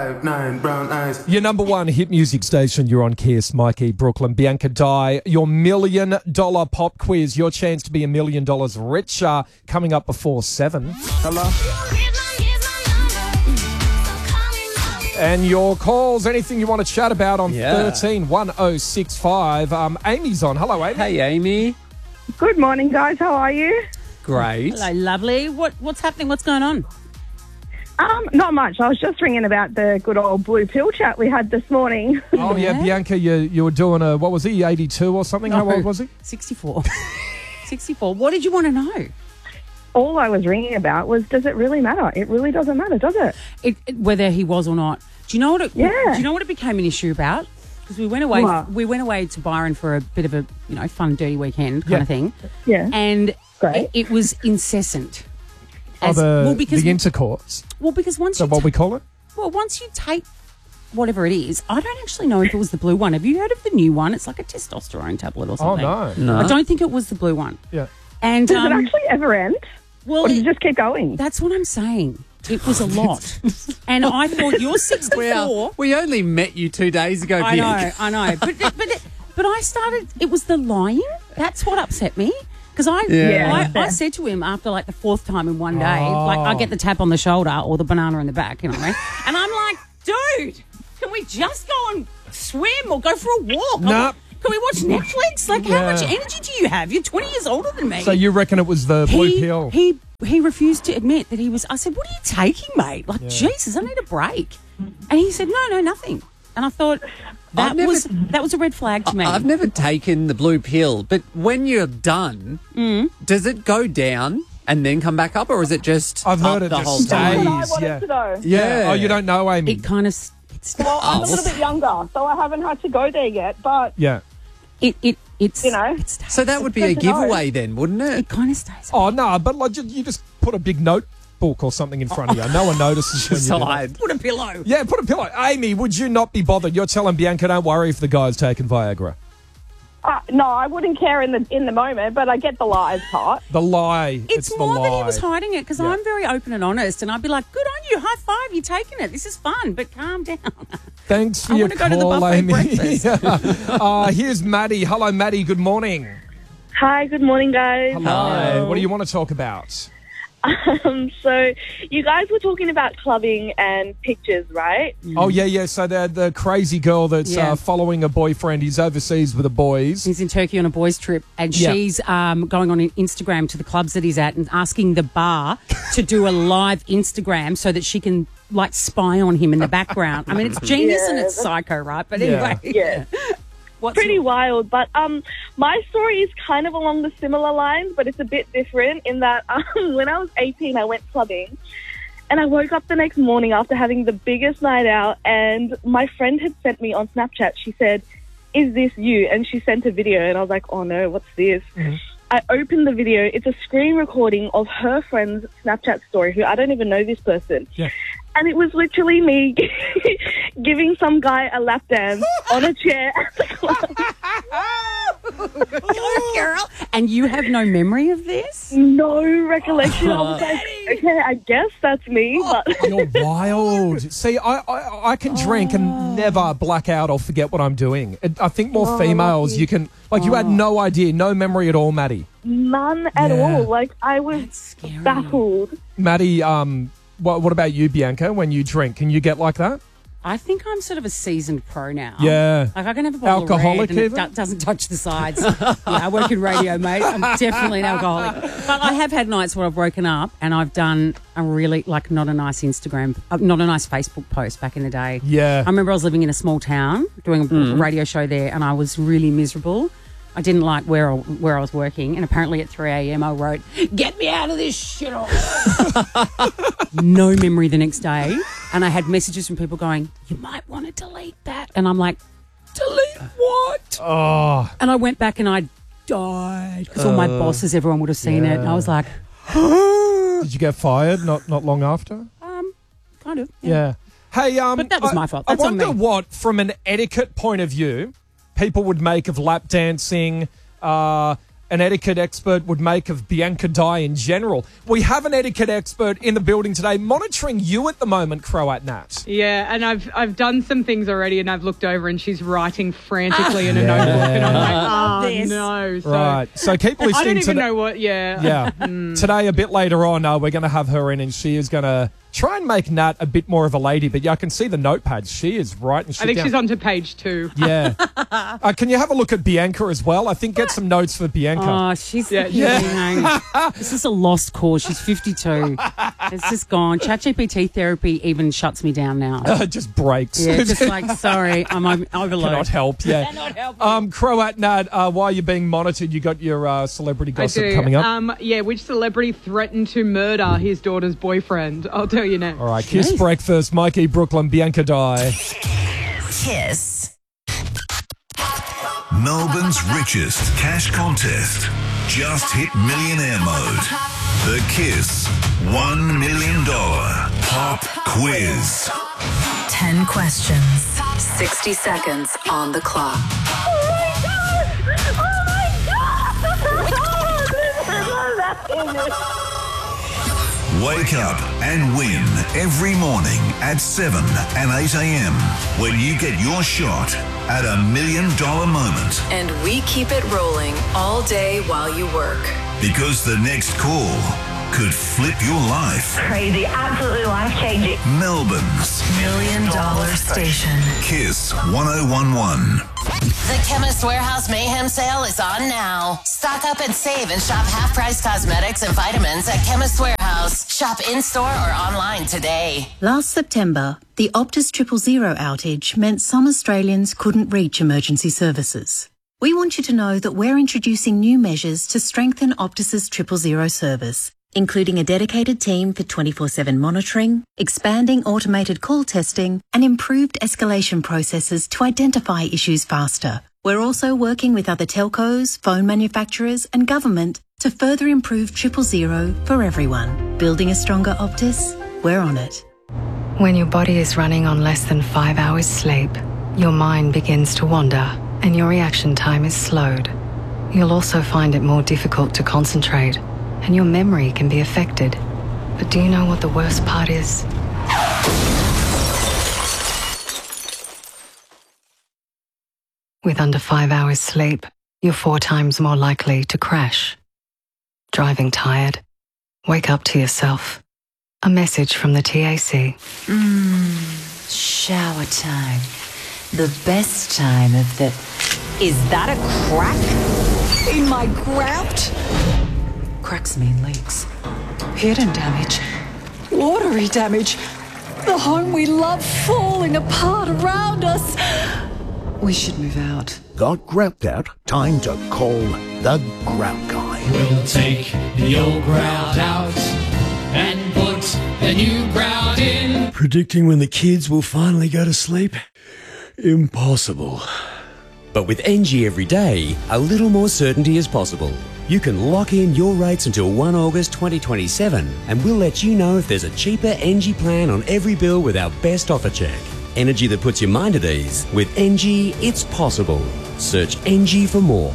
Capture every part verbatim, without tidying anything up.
five, nine, brown eyes. Your number one hit music station, you're on Kiss, Mikey, Brooklyn, Bianca Dye. Your million dollar pop quiz, your chance to be a million dollars richer, coming up before seven. Hello? And your calls, anything you want to chat about on Yeah. thirteen one oh six five. Um, Amy's on. Hello, Amy. Hey, Amy. Good morning, guys. How are you? Great. Hello, lovely. What What's happening? What's going on? Um, not much. I was just ringing about the good old blue pill chat we had this morning. Oh, yeah, Yeah. Bianca, you, you were doing a, what was he, eighty-two or something? How No. old was he? sixty-four. sixty-four. What did you want to know? All I was ringing about was, does it really matter? It really doesn't matter, does it? It, it- whether he was or not. Do you know what? It, Yeah. Do you know what it became an issue about? Because we went away. What? We went away to Byron for a bit of a you know fun, dirty weekend kind Yeah. of thing, Yeah. and Great. it, it was incessant. Oh, As- the, well, because the intercourse. well, because once Is that you what ta- we call it? well, once you take whatever it is, I don't actually know if it was the blue one. Have you heard of the new one? It's like a testosterone tablet or Oh, something. no. No. I don't think it was the blue one. Yeah. And Does um, it actually ever end? well, Or does it just keep going? that's what I'm saying. It was a lot, and I thought you're sixty-four. Well, we only met you two days ago, I know, Bianca. I know, but but but I started. It was the lying. That's what upset me. Because I, Yeah. I, I said to him after like the fourth time in one day, Oh. like I get the tap on the shoulder or the banana in the back, you know, right? And I'm like, dude, can we just go and swim or go for a walk? Nah. Can we watch Netflix? Like, Yeah. how much energy do you have? You're twenty years older than me. So you reckon it was the blue he, pill? He he refused to admit that he was. I said, "What are you taking, mate? Like, Jesus, I need a break." And he said, "No, no, nothing." And I thought that I've never- was that was a red flag to me. I've never taken the blue pill, but when you're done, Mm. does it go down and then come back up, or is it just I've heard up it the just whole stays. time? I wanted yeah. to know. Yeah. Oh, you don't know, Amy? it kind of s- it's Well, I'm Oh, a little bit younger, so I haven't had to go there yet, but, yeah. it it it's You know. it stays. So that would be a good to know. giveaway then, wouldn't it? it kind of stays. Oh, no, but like, ju- you just put a big notebook or something in front of you. No one notices when you do that. Side. Put a pillow. Yeah, put a pillow. Amy, would you not be bothered? You're telling Bianca, don't worry if the guy's taking Viagra. uh, no, I wouldn't care in the in the moment, but I get the lies part. The lie. It's, the more lie. that he was hiding it because Yeah. I'm very open and honest, and I'd be like, "Good on you, high five, you're taking it. This is fun, but calm down." Thanks for I your wanna go to the call, buffet Amy. breakfast. Yeah. uh, here's Maddie. Hello, Maddie. Good morning. Hi, good morning, guys. Hello. What do you want to talk about? Um, so, you guys were talking about clubbing and pictures, right? Oh, yeah, yeah. So the the crazy girl that's Yeah. uh, following a boyfriend. He's overseas with the boys. He's in Turkey on a boys' trip, and Yeah. she's um, going on Instagram to the clubs that he's at and asking the bar to do a live Instagram so that she can like spy on him in the background. I mean, it's genius and Yeah, it's psycho, right? But anyway, Yeah. what's Pretty your- wild, but um, my story is kind of along the similar lines, but it's a bit different in that um, when I was eighteen, I went clubbing, and I woke up the next morning after having the biggest night out, and my friend had sent me on Snapchat. She said, "Is this you?" And she sent a video, and I was like, "Oh no, what's this?" I opened the video. It's a screen recording of her friend's Snapchat story, who I don't even know this person. Yeah. And it was literally me giving some guy a lap dance on a chair at the club. Go, girl. And you have no memory of this? No recollection. I was like, okay, I guess that's me. But You're wild. See, I, I, I can drink and never black out or forget what I'm doing. It, I think more females, you can, like, you had no idea, no memory at all, Maddie. none at Yeah. all. Like, I was That's scary. baffled. Maddie, um, what, what about you, Bianca, when you drink? Can you get like that? I think I'm sort of a seasoned pro now. Yeah. Like I can have a bottle Alcoholic of red and even? it do- doesn't touch the sides. Yeah, I work in radio, mate. I'm definitely an alcoholic. But I have had nights where I've woken up and I've done a really, like, not a nice Instagram, uh, not a nice Facebook post back in the day. Yeah. I remember I was living in a small town doing a Mm. radio show there and I was really miserable. I didn't like where I, where I was working, and apparently at three a.m. I wrote, "Get me out of this shit." No memory the next day, and I had messages from people going, "You might want to delete that," and I'm like, "Delete what?" Oh, And I went back and I died because all my bosses, everyone would have seen it, and I was like, did you get fired not, not long after? um, kind of, Yeah. Hey, um, But that was I- my fault. I That's on wonder me. what, from an etiquette point of view, people would make of lap dancing, uh, an etiquette expert would make of Bianca Dye in general. We have an etiquette expert in the building today monitoring you at the moment, Croat Nat. Yeah, and I've I've done some things already, and I've looked over and she's writing frantically in a notebook, and I'm like, oh, this. no. So, Right, so keep listening I don't to even the- know what, yeah. Yeah. Mm. Today, a bit later on, uh, we're going to have her in, and she is going to try and make Nat a bit more of a lady. But yeah, I can see the notepad. She is writing shit I think down. she's on to page two. Yeah. uh, can you have a look at Bianca as well? I think get some notes for Bianca. Oh, she's Yeah. yeah. This is a lost cause. She's fifty-two. It's just gone. ChatGPT therapy even shuts me down now. Uh, just breaks. Yeah, just like, sorry, I'm o- overloaded. Cannot help. Yeah. Cannot help. Um, Croat Nat, uh, while you're being monitored, you got your uh, celebrity I gossip do. coming up. Um, yeah, which celebrity threatened to murder his daughter's boyfriend? I'll tell you next. All right, Kiss Breakfast, Mikey Brooklyn, Bianca Dye. Kiss. Melbourne's richest cash contest just hit millionaire mode. The Kiss one million dollars Pop Quiz. ten questions. sixty seconds on the clock. Wake up and win every morning at seven and eight a.m. when you get your shot at a million dollar moment. And we keep it rolling all day while you work. Because the next call could flip your life. Crazy, absolutely life-changing. Melbourne's Million dollar station. Kiss one oh one one. The Chemist Warehouse Mayhem Sale is on now. Stock up and save and shop half-price cosmetics and vitamins at Chemist Warehouse. Shop in-store or online today. Last September, the Optus Triple Zero outage meant some Australians couldn't reach emergency services. We want you to know that we're introducing new measures to strengthen Optus's Triple Zero service, including a dedicated team for twenty-four seven monitoring, expanding automated call testing, and improved escalation processes to identify issues faster. We're also working with other telcos, phone manufacturers, and government to further improve Triple Zero for everyone. Building a stronger Optus? We're on it. When your body is running on less than five hours sleep, your mind begins to wander and your reaction time is slowed. You'll also find it more difficult to concentrate and your memory can be affected. But do you know what the worst part is? With under five hours sleep, you're four times more likely to crash. Driving tired? Wake up to yourself. A message from the T A C. Mmm, shower time. The best time of the... Is that a crack in my grout? Cracks mean leaks. Hidden damage. Watery damage. The home we love falling apart around us. We should move out. Got grout out? Time to call the Grout Guy. We'll take the old grout out and put the new grout in. Predicting when the kids will finally go to sleep? Impossible. But with N G every day, a little more certainty is possible. You can lock in your rates until the first of August twenty twenty-seven, and we'll let you know if there's a cheaper N G plan on every bill with our best offer check. Energy that puts your mind at ease. With N G, it's possible. Search N G for more.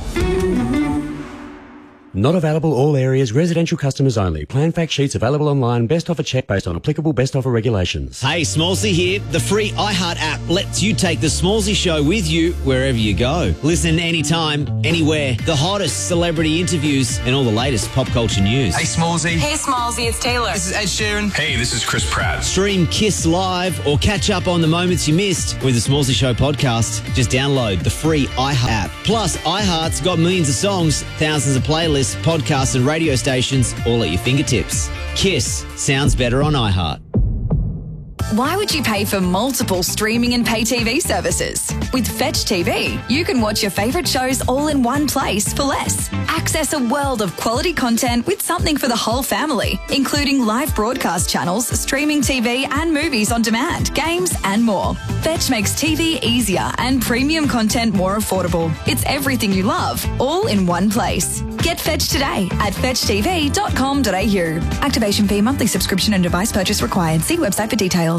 Not available all areas, residential customers only. Plan fact sheets available online. Best offer check based on applicable best offer regulations. Hey, Smallsy here. The free iHeart app lets you take the Smallsy show with you wherever you go. Listen anytime, anywhere. The hottest celebrity interviews and all the latest pop culture news. Hey, Smallsy. Hey, Smallsy, it's Taylor. This is Ed Sheeran. Hey, this is Chris Pratt. Stream Kiss Live or catch up on the moments you missed with the Smallsy Show podcast. Just download the free iHeart app. Plus, iHeart's got millions of songs, thousands of playlists, podcasts and radio stations all at your fingertips. Kiss sounds better on iHeart. Why would you pay for multiple streaming and pay T V services? With Fetch T V, you can watch your favourite shows all in one place for less. Access a world of quality content with something for the whole family, including live broadcast channels, streaming T V and movies on demand, games and more. Fetch makes T V easier and premium content more affordable. It's everything you love, all in one place. Get Fetch today at fetch t v dot com dot a u. Activation fee, monthly subscription and device purchase required. See website for details.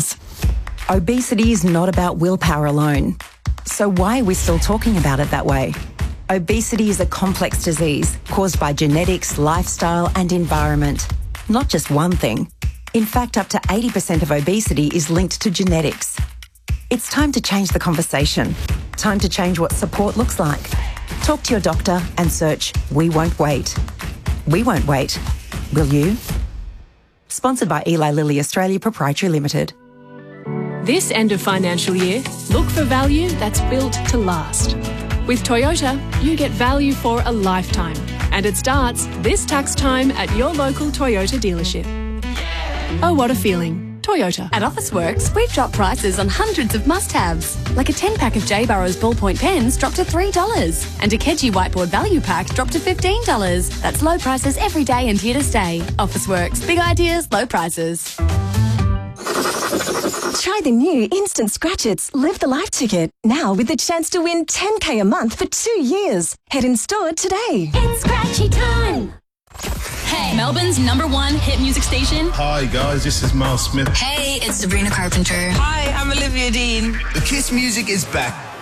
Obesity is not about willpower alone. So why are we still talking about it that way? Obesity is a complex disease caused by genetics, lifestyle and environment. Not just one thing. In fact, up to eighty percent of obesity is linked to genetics. It's time to change the conversation. Time to change what support looks like. Talk to your doctor and search We Won't Wait. We won't wait. Will you? Sponsored by Eli Lilly Australia Proprietary Limited. This end of financial year, look for value that's built to last. With Toyota, you get value for a lifetime. And it starts this tax time at your local Toyota dealership. Oh, what a feeling. Toyota. At Officeworks, we've dropped prices on hundreds of must-haves. Like a ten-pack of J. Burrows ballpoint pens dropped to three dollars. And a Keji whiteboard value pack dropped to fifteen dollars. That's low prices every day and here to stay. Officeworks. Big ideas, low prices. Try the new Instant Scratch-Its Live the Life ticket. Now with the chance to win ten K a month for two years. Head in store today. It's Scratchy time. Hey, Melbourne's number one hit music station. Hi guys, this is Miles Smith. Hey, it's Sabrina Carpenter. Hi, I'm Olivia Dean. The Kiss music is back.